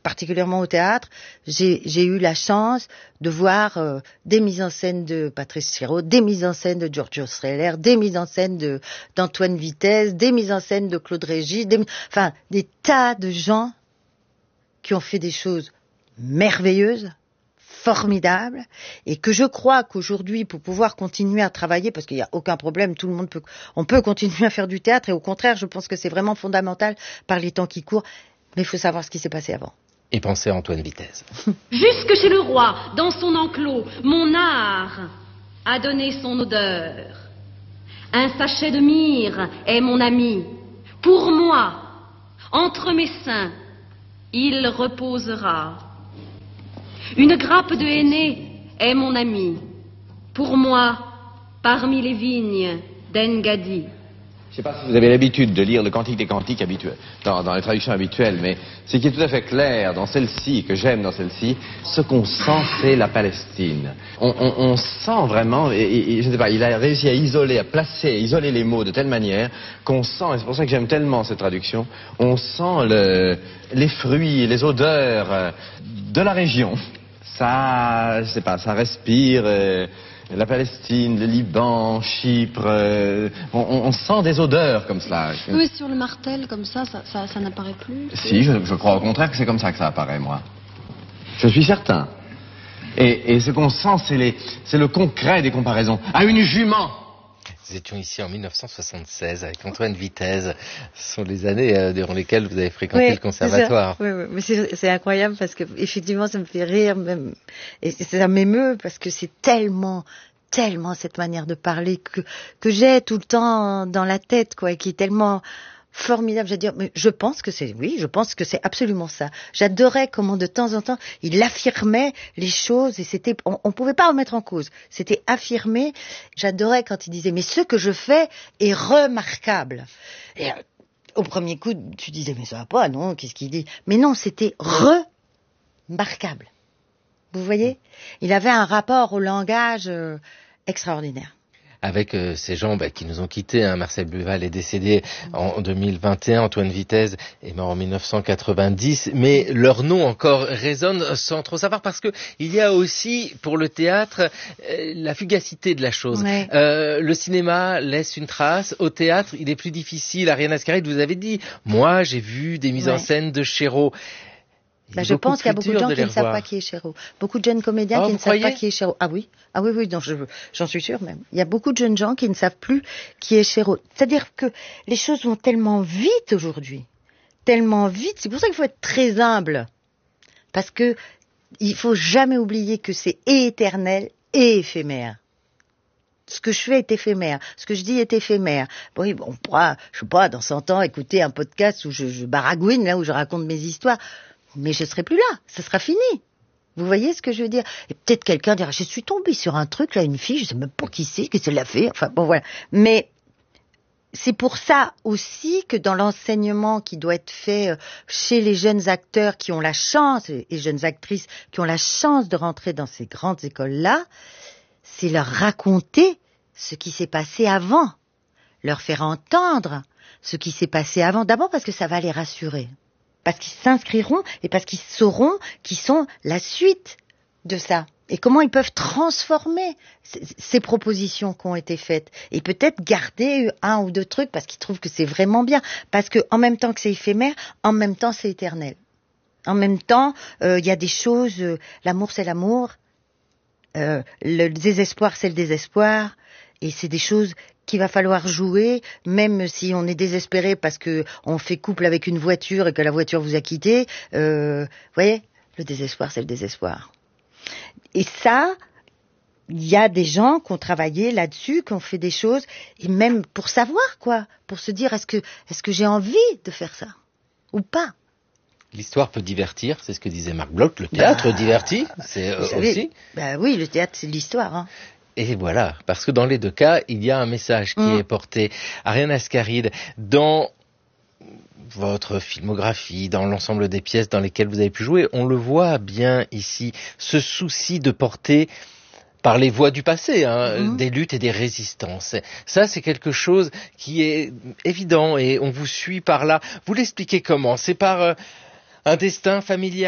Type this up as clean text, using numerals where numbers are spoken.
particulièrement au théâtre, j'ai eu la chance de voir des mises en scène de Patrice Chéreau, des mises en scène de Giorgio Strehler, des mises en scène d'Antoine Vitesse, des mises en scène de Claude Régis, des tas de gens qui ont fait des choses merveilleuses, formidables, et que je crois qu'aujourd'hui, pour pouvoir continuer à travailler, parce qu'il n'y a aucun problème, on peut continuer à faire du théâtre, et au contraire, je pense que c'est vraiment fondamental par les temps qui courent, mais il faut savoir ce qui s'est passé avant. Et pensez à Antoine Vitesse. Jusque chez le roi, dans son enclos, mon art a donné son odeur. Un sachet de myrrhe est mon ami. Pour moi, entre mes seins, il reposera. Une grappe de henné est mon ami. Pour moi, parmi les vignes d'Engadi. Je ne sais pas si vous avez l'habitude de lire le Cantique des Cantiques habituel, dans les traductions habituelles, mais ce qui est tout à fait clair dans celle-ci, que j'aime dans celle-ci, ce qu'on sent, c'est la Palestine. On sent vraiment, et je ne sais pas, il a réussi à isoler, à isoler les mots de telle manière qu'on sent, et c'est pour ça que j'aime tellement cette traduction, on sent les fruits, les odeurs de la région. Ça, je sais pas, ça respire... la Palestine, le Liban, Chypre, on sent des odeurs comme cela. Oui, sur le martel, comme ça n'apparaît plus. Si, je crois au contraire que c'est comme ça que ça apparaît, moi. Je suis certain. Et ce qu'on sent, c'est le concret des comparaisons. À une jument. Nous étions ici en 1976 avec Antoine Vitesse. Ce sont les années durant lesquelles vous avez fréquenté le conservatoire. Oui, mais c'est incroyable parce que effectivement ça me fait rire même et ça m'émeut parce que c'est tellement cette manière de parler que j'ai tout le temps dans la tête quoi, et qui est tellement formidable, j'allais dire, mais je pense que c'est absolument ça. J'adorais comment de temps en temps il affirmait les choses et on pouvait pas remettre en cause. C'était affirmé. J'adorais quand il disait mais ce que je fais est remarquable. Et au premier coup, tu disais mais ça va pas, non, qu'est-ce qu'il dit? Mais non, c'était remarquable. Vous voyez? Il avait un rapport au langage extraordinaire. Avec ces gens qui nous ont quittés, Marcel Buval est décédé en 2021, Antoine Vitesse est mort en 1990, mais leur nom encore résonne sans trop savoir parce que il y a aussi pour le théâtre la fugacité de la chose. Ouais. Le cinéma laisse une trace, au théâtre il est plus difficile. Ariane Ascaride, vous avez dit, moi j'ai vu des mises en scène de Chéreau. Je pense qu'il y a beaucoup de gens qui ne savent pas qui est Chéreau. Beaucoup de jeunes comédiens qui ne savent pas qui est Chéreau. Ah oui, non, j'en suis sûre même. Il y a beaucoup de jeunes gens qui ne savent plus qui est Chéreau. C'est-à-dire que les choses vont tellement vite aujourd'hui. Tellement vite. C'est pour ça qu'il faut être très humble. Parce que il faut jamais oublier que c'est éternel et éphémère. Ce que je fais est éphémère. Ce que je dis est éphémère. Oui, on pourra, je sais pas, dans 100 ans, écouter un podcast où je baragouine, là, où je raconte mes histoires. Mais je serai plus là, ce sera fini. Vous voyez ce que je veux dire? Et peut-être quelqu'un dira, je suis tombée sur un truc, là, une fille, je sais même pas qui c'est, qu'est-ce qu'elle a fait, enfin bon voilà. Mais c'est pour ça aussi que dans l'enseignement qui doit être fait chez les jeunes acteurs qui ont la chance, et jeunes actrices qui ont la chance de rentrer dans ces grandes écoles-là, c'est leur raconter ce qui s'est passé avant, leur faire entendre ce qui s'est passé avant, d'abord parce que ça va les rassurer. Parce qu'ils s'inscriront et parce qu'ils sauront qu'ils sont la suite de ça. Et comment ils peuvent transformer ces propositions qui ont été faites. Et peut-être garder un ou deux trucs parce qu'ils trouvent que c'est vraiment bien. Parce que en même temps que c'est éphémère, en même temps c'est éternel. En même temps, il y a des choses, l'amour c'est l'amour, le désespoir c'est le désespoir. Et c'est des choses qu'il va falloir jouer, même si on est désespéré parce que on fait couple avec une voiture et que la voiture vous a quitté. Vous voyez, le désespoir, c'est le désespoir. Et ça, il y a des gens qui ont travaillé là-dessus, qui ont fait des choses, et même pour savoir quoi, pour se dire est-ce que j'ai envie de faire ça ou pas. L'histoire peut divertir, c'est ce que disait Marc Bloch. Le théâtre divertit, c'est aussi. Oui, le théâtre, c'est l'histoire. Hein. Et voilà, parce que dans les deux cas, il y a un message qui est porté. Ariane Ascaride, dans votre filmographie, dans l'ensemble des pièces dans lesquelles vous avez pu jouer, on le voit bien ici, ce souci de porter par les voix du passé, des luttes et des résistances. Ça, c'est quelque chose qui est évident et on vous suit par là. Vous l'expliquez comment? C'est par un destin familial?